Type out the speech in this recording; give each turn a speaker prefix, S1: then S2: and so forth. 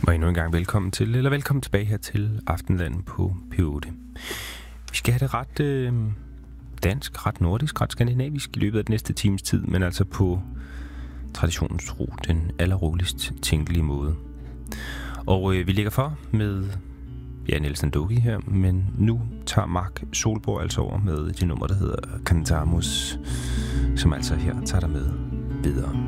S1: Og endnu en gang velkommen tilbage her til Aftenland på P8. Vi skal have det ret dansk, ret nordisk, ret skandinavisk i løbet af den næste times tid, men altså på traditionens tro, den allerroligst tænkelige måde. Og vi ligger for med Niels Nandoki her, men nu tager Mark Solborg altså over med det nummer, der hedder Cantamus, som altså her tager dig med videre.